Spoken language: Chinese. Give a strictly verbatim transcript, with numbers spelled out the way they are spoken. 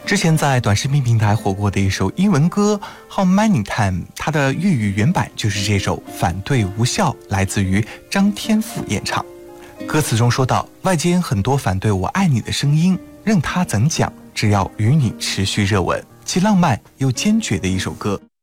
之前在短视频平台火过的一首英文歌《How Many Time》，它的粤语原版就是这首《反对无效》，来自于张天赋演唱。歌词中说到，外间很多反对我爱你的声音，任他怎讲，只要与你持续热吻，既浪漫又坚决的一首歌。